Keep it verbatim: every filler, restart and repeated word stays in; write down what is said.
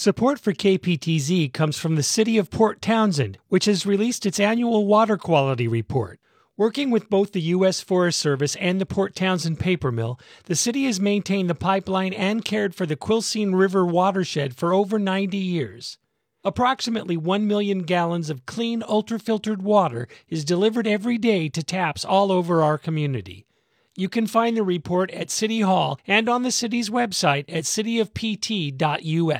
Support for K P T Z comes from the City of Port Townsend, which has released its annual water quality report. Working with both the U S Forest Service and the Port Townsend paper mill, the city has maintained the pipeline and cared for the Quilcene River watershed for over ninety years. Approximately one million gallons of clean, ultrafiltered water is delivered every day to taps all over our community. You can find the report at City Hall and on the city's website at city of p t dot u s.